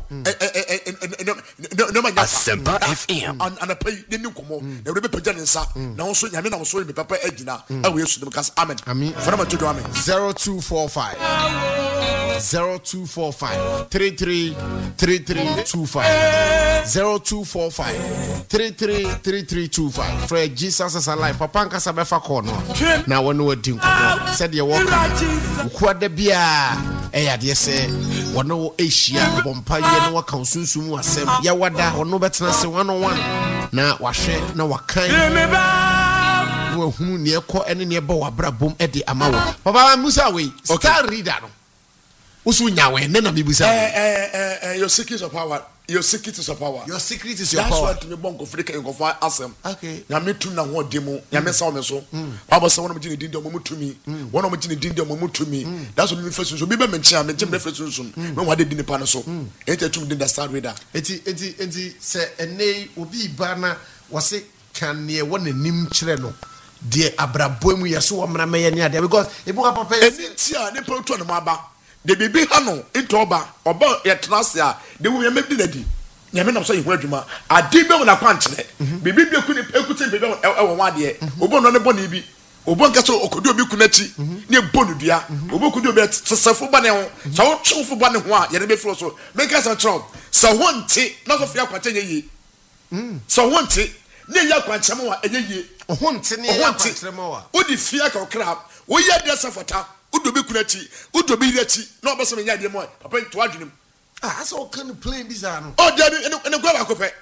no ma nyasa Asempa F M an an pay de nkomo na do be pagya ne nsa na won so nyame na won so be papa agina awe yesu dem kas amen Amen. fana ma todo amen zero two four five zero two four five three three three three two five zero two four five three three three three two five. Fred Jesus is alive. Papa nkasa befa call no. Na wono wadi nko. Said ye walk. Ukwa da bia eya de se wono wo ehia bompa ye no waka sunsumu asem. Ya wada wono betena se one on one. Na wahwe na wakan. Wo hunu ne ekọ ene ne ba wabra bom e de amawo. Papa Musa we star reader no. Usu nyawe na na bibusa. Eh eh eh your secret of power. Your secret is your power. Your secret is your That's power. That's what me bonko Africa en kofa asem. Okay. Na me tu na ho demo. Ya me sa o me so. Aba se wona me gini dinde mo mutumi. Wona mo gini dinde mo mutumi. That's what me first so. Bi be me nchia me gim reference so. Me wa de dinde pa no so. Enti tum dinde star reader. Enti enti enti se ene obi ba na wose kan ne wona nim kire no. De abrabo mu yeso wo mra meye ne ade because ebu papa eni ntia ne pa tu no maba. De bibi ha no into oba oba ye tenase a de wo ye mebdi na di nyame nam so ye ho adwuma ade be wona kwankyere bibi bi ku ne ekuti bibi e wo wade obo no ne bo na bi obo nka so okodu obi ku na chi ne bo no dua obo kodu obi tsesafo ba ne ho so wo twofo ba ne ho a ye ne be fro so me nka so tro so wonte na so fia kwakye ye mm so wonte ne ya kwakye mo wa enye ye wonte ne ya kwakye mo wa odi fia ka okra wo ye de safota udobi kunachi udobi irachi na obese me nyade mo papa to adwenem ah so can play this ano oh there ene ene gwa ba kope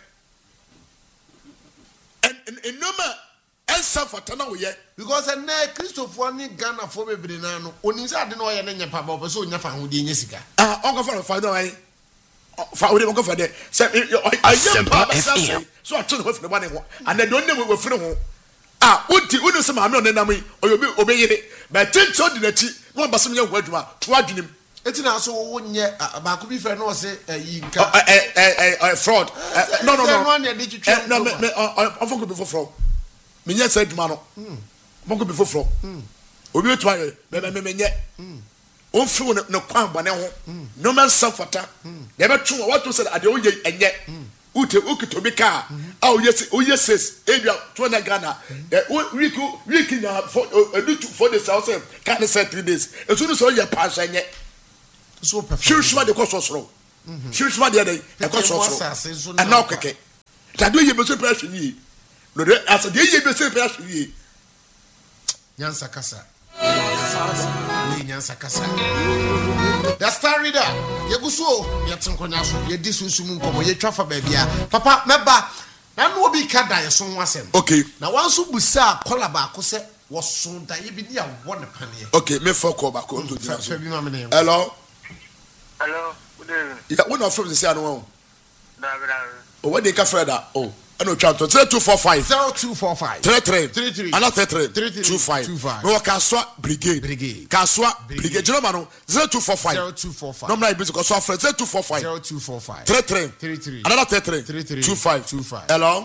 en en noma ensa fata na wo ye because na Christopher ni Ghana for bebre na no onim se ade na oye na nyepa ba obese onya fa hodi enya sika ah onko fa fa do ai fa odi onko fa de se ayem pa ba sa so ato no fa ne ho and the only we free ho ah odi odi se ma me onenam yi oyobi obeyire but tinto di na chi no ba se me ho adwuma to adwenem eti na so wo nye ba ko bi fe no se yi nka eh eh eh fraud no no no no na de twetwe no me on fo ko be for fraud me nya say adwuma no mo ko be for fraud obi otu aye me me me nye on fi wo ne kwan bone ho no man safata de be twu what to say ade o ye enye ute ukito bi ka ah yes o yes ebia to na Ghana week week na for edu for the south can say three days esu no so ye pass enye so perfect shusuma de kososoro shusuma de de e kososoro and now keke tado ye be so pressure ni no de as de ye be so pressure ni nyansa kasa ni nyansa kasa the star reader ye guso ye tenkonya so ye disunsumu nkomo ye twafa ba bia papa meba na no obi ka da ye so wasem okay na wanso busa kola ba ko se wo so da ye bi dia wo ne pane okay me for call back on to the so hello hello good evening yeah we no from the say no da da oh what they ka freda oh ano twa to zero two four five zero two four five three three three three ana three three three three two five two five no kaswa brigade brigade kaswa brigade jero ma no zero two four five zero two four five number ibi ko so afre zero two four five zero two four five three three three three another three three three three two five two five hello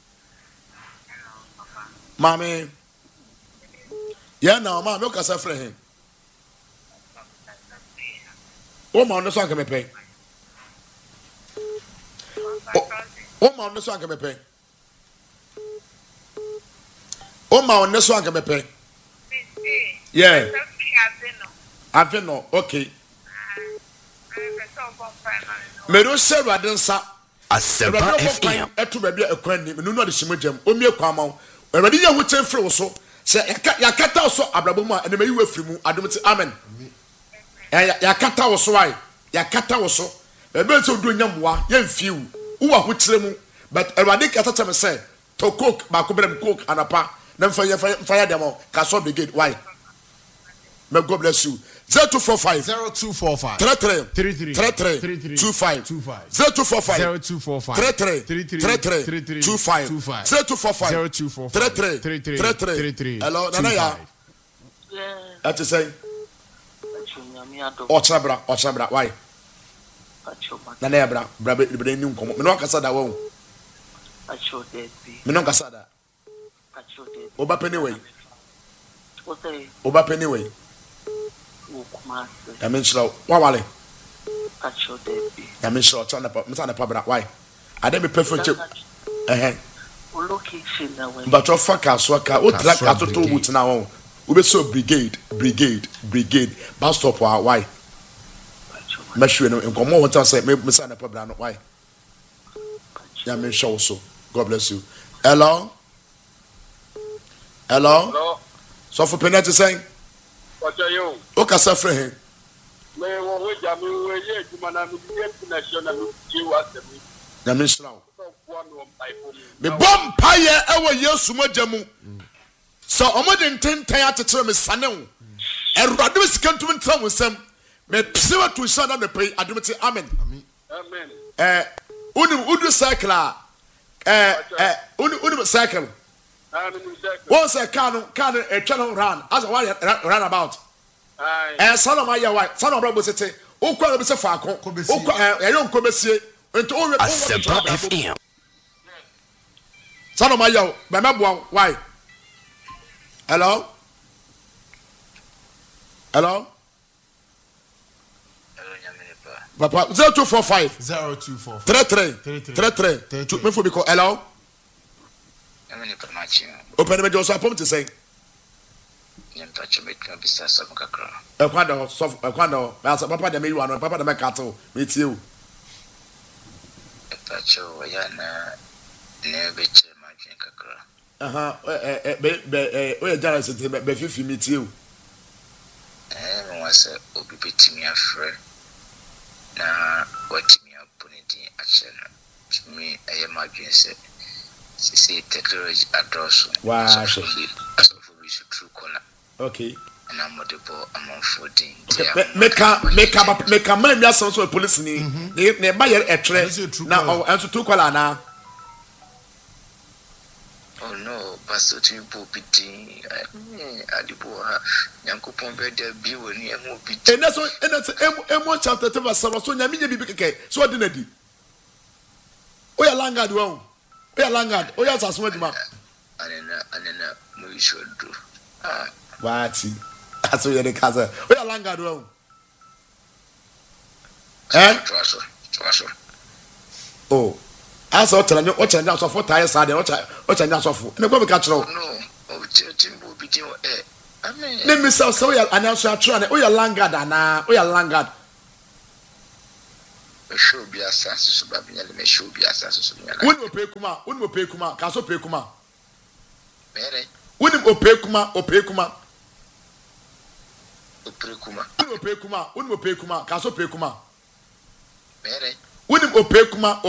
mami yeah now mami o kasa frɛ he o ma no so anka me pɛ o ma no so anka me pɛ o ma no so anka me pɛ yeah ave no okay me do se radensa Asempa F M eto ba bia ekwan ni me no no de himodjam o mie kwa ma Eradi ye hutem frɛ wo so se yakata so abrabom a ene mayi wafiri mu adom ti amen yakata wo so ai yakata wo so ebe se odu nyamwa ye mfiu wo wa hotire mu but eradi kata tell me say to cook ba ko brem cook anapa na mfa ye mfa ya demo ka so brigade why may God bless you zero two four five zero two four five three three three three three three two five two five zero two four five zero two four five three three three three three three two five zero two four five zero two four three five three three three three three hello nana ya that is say ochabra ochabra why nana ya bra bra be be ni nkomo me no kasa da wo acho de bi me no kasa da acho de oba penny way o say oba penny way I mean, slow. Why, Wally? I showed it. I mean, slow. Turn up, Miss Anna Pabra. Why? I didn't be perfect. Eh, location. But your fuck us, what car, what track out to two boots now? We be so brigade, brigade, brigade. Bus stop, why? mehwe no nkomo ho tell say me me say na problem no why ya me show so god bless you hello hello Hello. so for penalty saying What are you? o ka sa frɛ he Me wo we jam we ye juma na mi ye national ji wa se mi. ya me shraw So one on pipe me. me bom paye ewo yesu mogya mu so omode ntenten atetere me sane wo erade me sikantum ntra wo nsam me psewa to shana me pay adumte amen Amen. eh unu udu cycle a eh eh unu unu cycle Amen. one say car no car no e twa no run as a one run about Aye. eh son ma ya why son of bro sete o kwa be se fa akon o kwa eh yo nko besie ento o we Asempa F M. son ma ya ba meboa why hello hello papa zero two four five zero two four three three Three three. three three Three two three. me for because hello I'm in Pamachi. open me just apom to say I'm touching me to be some cacra. e kwa do so e kwa do asa papa da me you ano papa da me kato me tie o A patch of Yana never check my drink cacra. aha eh eh be be o ye jara sente be fifi me tie o And was a obi betting me a friend. Now, what me up put it in action. To me, I am my dream set. See, technology address. Wow. So, we should true corner. okay And I'm not the ball among fourteen. okay me ka me ka me ka man mi asan so police ni ne ne ba ye etre This is a true na caller. o enso tu kwala na Oh no, Pastor Timbo Biti, Adibo, Yankupon Beda, Biwani, and Mobit. ena so ena so em one chapter ten verse seven so nya mi bi keke so odi na di o ya langard wo o ya langard o ya saso aduma Anena, Anena, Moisho do. Ah, wati aso ye de kaza o ya langard wo eh Trasso, Trasso. oh asa o tera nyo o tera nyo so for tire sa de o tera o tera nyo so for me go be ka kiro No, oh, Timbo Biti, eh. I mean, ne mi say so ya ananso atro na o ya langard ana o ya langard a show be assassin, so Babian, may show be assassin. woni mo pe kuma woni mo pe kuma ka so pe kuma Mere, woni mo pe kuma o pe kuma Uprikuma, woni mo pe kuma woni mo pe kuma ka so pe kuma Mere. woni mo pe kuma